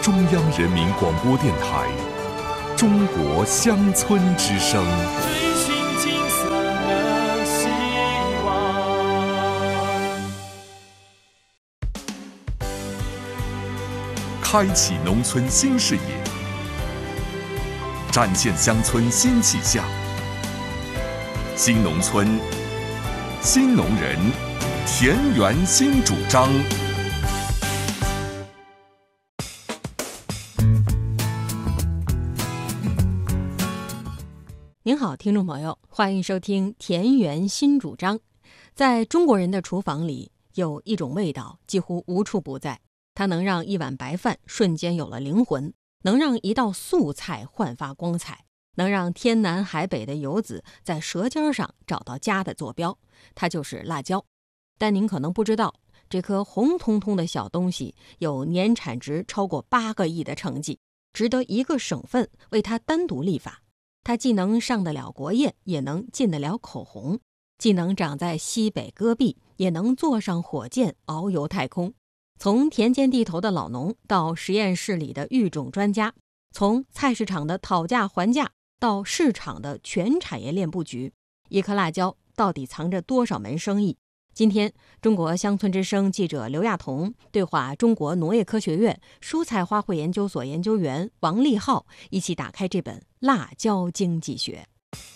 中央人民广播电台中国乡村之声。 追寻金色的希望， 开启农村新视野，展现乡村新气象。新农村，新农人，田园新主张。 您好，听众朋友，欢迎收听《田园新主张》。在中国人的厨房里，有一种味道几乎无处不在，它能让一碗白饭瞬间有了灵魂，能让一道素菜焕发光彩，能让天南海北的游子在舌尖上找到家的坐标，它就是辣椒。但您可能不知道，这颗红彤彤的小东西有年产值超过8个亿的成绩，值得一个省份为它单独立法。它既能上得了国宴，也能进得了口红；既能长在西北戈壁，也能坐上火箭遨游太空。从田间地头的老农到实验室里的育种专家，从菜市场的讨价还价到市场的全产业链布局，一颗辣椒到底藏着多少门生意？今天，中国乡村之声记者刘亚彤对话中国农业科学院蔬菜花卉研究所研究员王立浩，一起打开这本《辣椒经济学》。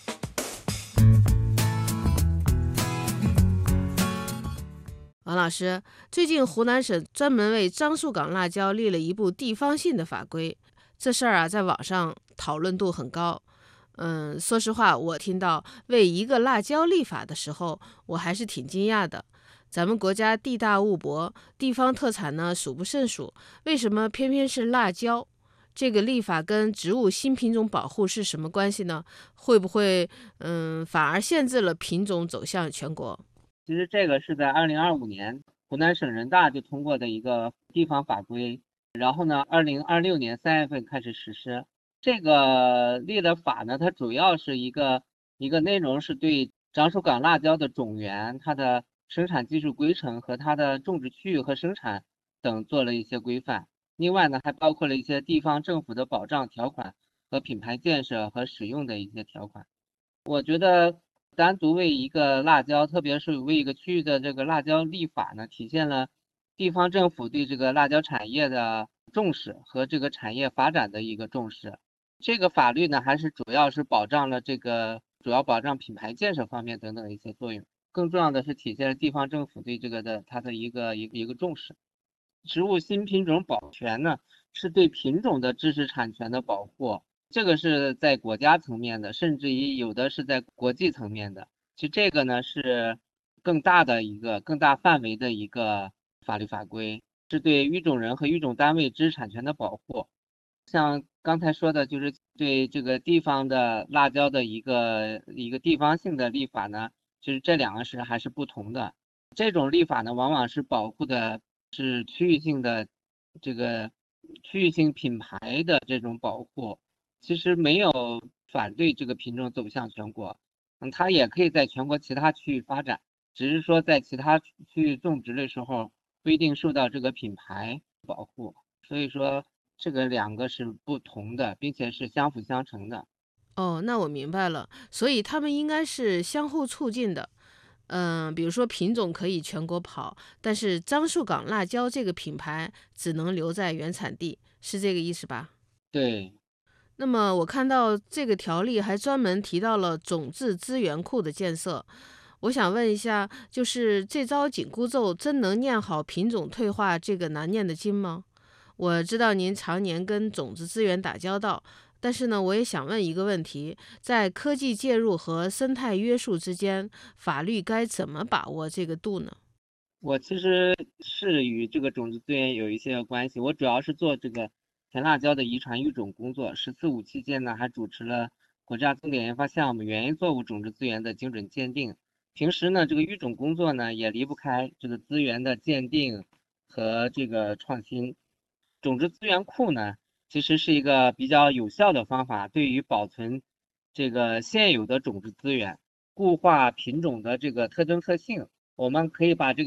王老师，最近湖南省专门为樟树港辣椒立了一部地方性的法规，这事儿啊，在网上讨论度很高。说实话，我听到为一个辣椒立法的时候，我还是挺惊讶的。咱们国家地大物博，地方特产呢数不胜数，为什么偏偏是辣椒？这个立法跟植物新品种保护是什么关系呢？会不会反而限制了品种走向全国？ 其实这个是在2025年湖南省人大就通过的一个地方法规，然后呢2026年3月份开始实施。这个立的法呢，它主要是一个内容是对樟树港辣椒的种源、它的生产技术规程和它的种植区域和生产等做了一些规范。另外呢，还包括了一些地方政府的保障条款和品牌建设和使用的一些条款。我觉得单独为一个辣椒，特别是为一个区域的这个辣椒立法呢，体现了地方政府对这个辣椒产业的重视和这个产业发展的一个重视。这个法律呢，还是主要保障品牌建设方面等等一些作用，更重要的是体现了地方政府对这个的它的一个重视。植物新品种保全呢，是对品种的知识产权的保护，这个是在国家层面的，甚至于有的是在国际层面的。其实这个呢是更大范围的一个法律法规，是对育种人和育种单位知识产权的保护。像刚才说的，就是对这个地方的辣椒的一个地方性的立法呢，其实这两个还是不同的。这种立法呢，往往是保护的是区域性品牌的这种保护，其实没有反对这个品种走向全国。它也可以在全国其他区域发展，只是说在其他区域种植的时候不一定受到这个品牌保护。所以说这个两个是不同的，并且是相辅相成的。 哦，那我明白了，所以他们应该是相互促进的。比如说品种可以全国跑，但是樟树港辣椒这个品牌只能留在原产地，是这个意思吧？ 对。 那么我看到这个条例还专门提到了种质资源库的建设，我想问一下，就是这招紧箍咒真能念好品种退化这个难念的经吗？我知道您常年跟种子资源打交道，但是呢，我也想问一个问题，在科技介入和生态约束之间，法律该怎么把握这个度呢？ 我其实是与这个种子资源有一些关系，我主要是做这个甜辣椒的遗传育种工作。“14·5”期间呢，还主持了国家重点研发项目原因作物种质资源的精准鉴定。平时呢，这个育种工作呢，也离不开这个资源的鉴定和这个创新。种质资源库呢，其实是一个比较有效的方法，对于保存这个现有的种质资源，固化品种的这个特征特性。我们可以把这个